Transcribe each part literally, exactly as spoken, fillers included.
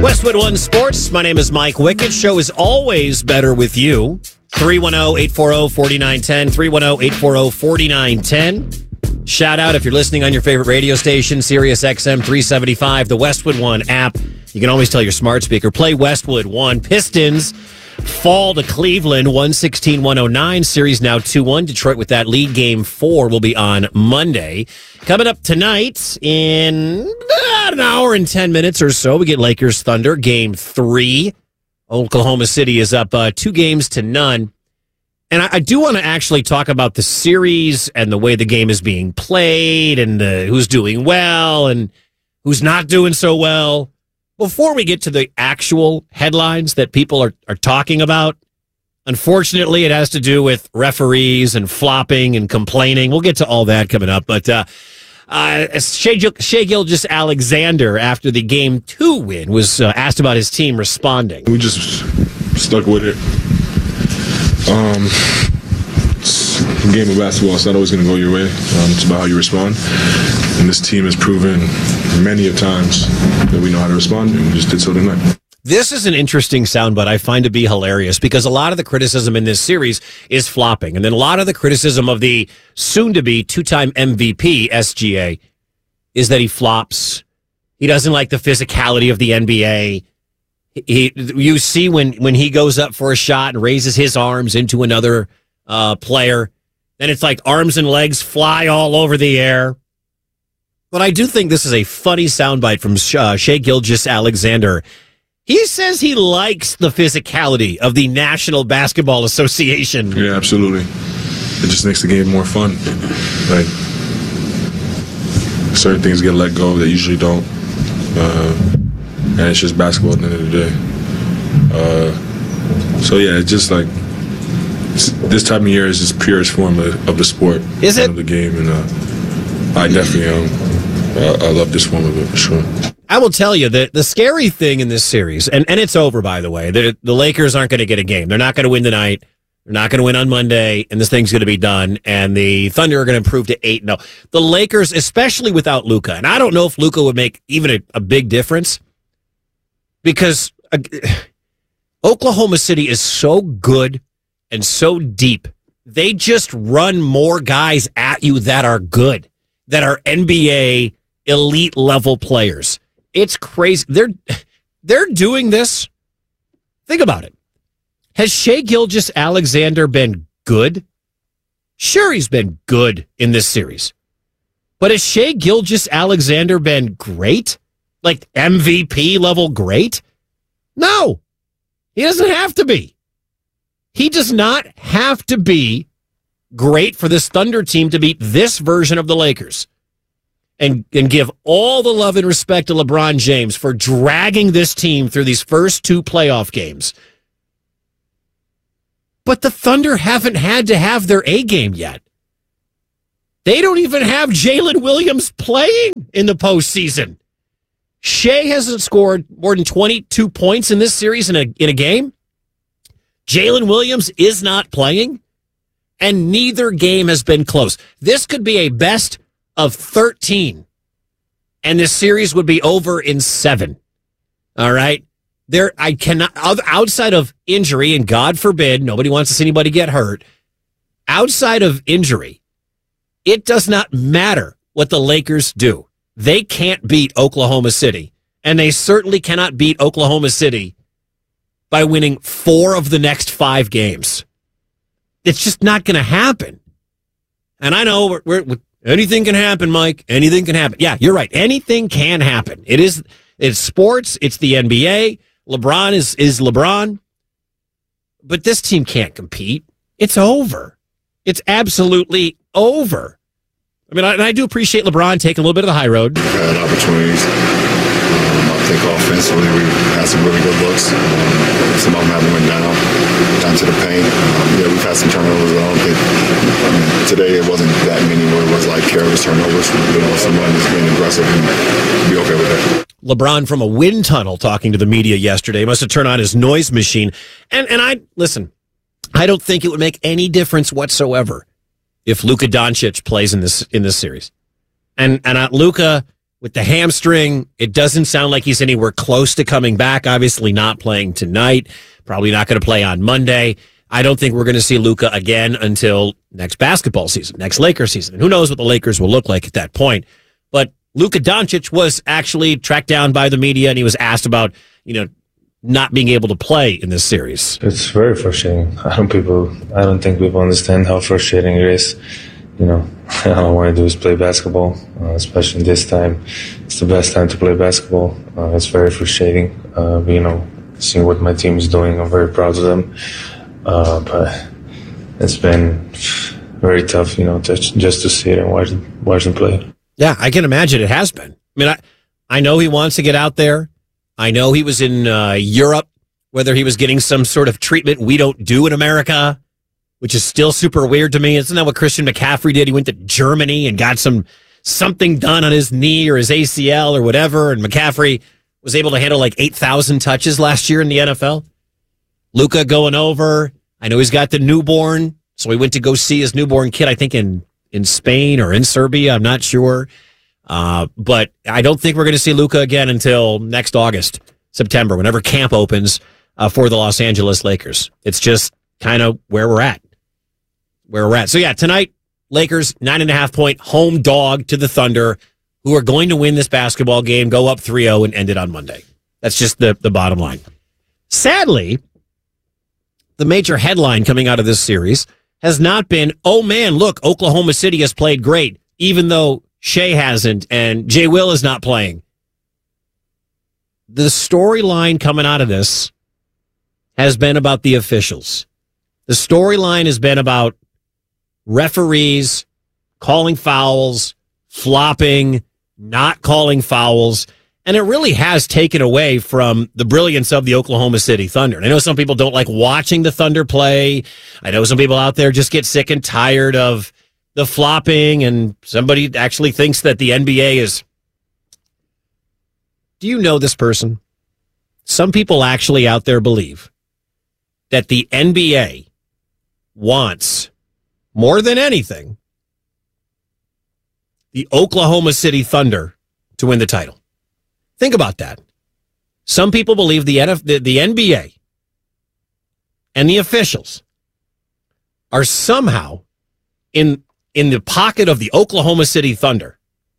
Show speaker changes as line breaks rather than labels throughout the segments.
Westwood One Sports. My name is Mike Wickett. Show is always better with you. three one zero, eight four zero, four nine one zero. three one zero, eight four zero, four nine one zero. Shout out if you're listening on your favorite radio station, Sirius X M three seventy-five, the Westwood One app. You can always tell your smart speaker, play Westwood One. Pistons fall to Cleveland, one sixteen to one oh nine. Series now two one. Detroit with that lead. Game four will be on Monday. Coming up tonight in about an hour and ten minutes or so, we get Lakers Thunder, game three. Oklahoma City is up uh, two games to none. And I, I do want to actually talk about the series and the way the game is being played and uh, who's doing well and who's not doing so well. Before we get to the actual headlines that people are, are talking about, unfortunately, it has to do with referees and flopping and complaining. We'll get to all that coming up. But uh, uh, Shai, Shai Gilgeous-Alexander, after the game two win, was uh, asked about his team responding.
We just stuck with it. Um, it's a game of basketball. It's not always going to go your way. Um, it's about how you respond. And this team has proven many of times that we know how to respond, and we just did so tonight.
This is an interesting soundbite I find to be hilarious because a lot of the criticism in this series is flopping. And then a lot of the criticism of the soon-to-be two-time M V P, S G A, is that he flops. He doesn't like the physicality of the N B A. He, you see when, when he goes up for a shot and raises his arms into another uh, player, then it's like arms and legs fly all over the air. But I do think this is a funny soundbite from uh, Shai Gilgeous-Alexander. He says he likes the physicality of the National Basketball Association.
Yeah, absolutely. It just makes the game more fun. Like, certain things get let go that usually don't. Uh, and it's just basketball at the end of the day. Uh, so, yeah, it's just like, it's, this time of year is just purest form of, of the sport.
Is it?
Of the game. And uh, I definitely um, I, I love this form of it for sure.
I will tell you that the scary thing in this series, and, and it's over, by the way, the, the Lakers aren't going to get a game. They're not going to win tonight. They're not going to win on Monday, and this thing's going to be done, and the Thunder are going to improve to eight oh. The Lakers, especially without Luka, and I don't know if Luka would make even a, a big difference, because uh, Oklahoma City is so good and so deep. They just run more guys at you that are good, that are N B A elite level players. It's crazy. They're they're doing this. Think about it. Has Shai Gilgeous-Alexander been good? Sure, he's been good in this series. But has Shai Gilgeous-Alexander been great? Like M V P level great? No. He doesn't have to be. He does not have to be great for this Thunder team to beat this version of the Lakers. And, and give all the love and respect to LeBron James for dragging this team through these first two playoff games. But the Thunder haven't had to have their A game yet. They don't even have Jalen Williams playing in the postseason. Shai hasn't scored more than twenty-two points in this series in a, in a game. Jalen Williams is not playing, and neither game has been close. This could be a best of thirteen, and this series would be over in seven. All right? There, I cannot, outside of injury, and God forbid, nobody wants to see anybody get hurt, outside of injury, it does not matter what the Lakers do. They can't beat Oklahoma City, and they certainly cannot beat Oklahoma City by winning four of the next five games. It's just not going to happen. And I know we're, we're anything can happen, Mike. Anything can happen. Yeah, you're right. Anything can happen. It is, it's sports. It's the N B A. LeBron is, is LeBron. But this team can't compete. It's over. It's absolutely over. I mean, I, and I do appreciate LeBron taking a little bit of the high road.
We've had opportunities. Um, I think offensively we had some really good looks. Um, some of them haven't went down, down to the paint. Um, yeah, we've had some turnovers. I don't think I mean, today it wasn't that many where it was like careless turnovers. You know, someone is being aggressive and be okay with that.
LeBron from a wind tunnel talking to the media yesterday. He must have turned on his noise machine. And and I listen, I don't think it would make any difference whatsoever if Luka Doncic plays in this in this series. And and uh, Luka with the hamstring. It doesn't sound like he's anywhere close to coming back. Obviously not playing tonight. Probably not going to play on Monday. I don't think we're going to see Luka again until next basketball season, next Lakers season. And who knows what the Lakers will look like at that point. But Luka Doncic was actually tracked down by the media, and he was asked about, you know, not being able to play in this series.
It's very frustrating. I don't people. I don't think people understand how frustrating it is. You know, all I want to do is play basketball, uh, especially this time. It's the best time to play basketball. Uh, it's very frustrating. Uh, you know, seeing what my team is doing, I'm very proud of them. Uh, but it's been very tough, you know, to, just to see it and watch, watch them play.
Yeah, I can imagine it has been. I mean, I, I know he wants to get out there. I know he was in uh, Europe, whether he was getting some sort of treatment we don't do in America, which is still super weird to me. Isn't that what Christian McCaffrey did? He went to Germany and got some something done on his knee or his A C L or whatever, and McCaffrey was able to handle like eight thousand touches last year in the N F L. Luka going over. I know he's got the newborn, so he went to go see his newborn kid, I think in, in Spain or in Serbia. I'm not sure. Uh, but I don't think we're going to see Luka again until next August, September, whenever camp opens uh, for the Los Angeles Lakers. It's just kind of where we're at. Where we're at. So, yeah, tonight, Lakers, nine and a half point home dog to the Thunder, who are going to win this basketball game, go up three oh and end it on Monday. That's just the, the bottom line. Sadly, the major headline coming out of this series has not been, oh man, look, Oklahoma City has played great, even though Shea hasn't and Jay Will is not playing. The storyline coming out of this has been about the officials. The storyline has been about referees calling fouls, flopping, not calling fouls. And it really has taken away from the brilliance of the Oklahoma City Thunder. And I know some people don't like watching the Thunder play. I know some people out there just get sick and tired of the flopping, and somebody actually thinks that the N B A is... Do you know this person? Some people actually out there believe that the N B A wants, more than anything, the Oklahoma City Thunder to win the title. Think about that. Some people believe the, N F, the, the N B A and the officials are somehow in, in the pocket of the Oklahoma City Thunder.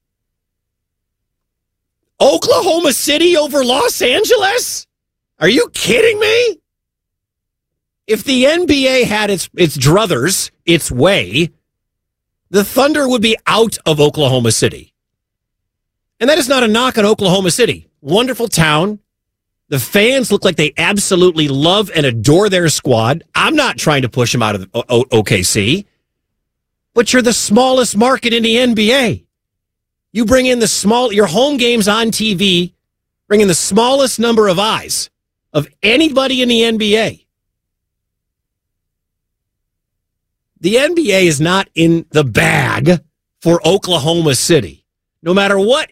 Oklahoma City over Los Angeles? Are you kidding me? If the N B A had its, its druthers, its way, the Thunder would be out of Oklahoma City. And that is not a knock on Oklahoma City. Wonderful town. The fans look like they absolutely love and adore their squad. I'm not trying to push them out of o- o- OKC. But you're the smallest market in the N B A. You bring in the small, your home games on T V, bring in the smallest number of eyes of anybody in the N B A. The N B A is not in the bag for Oklahoma City. No matter what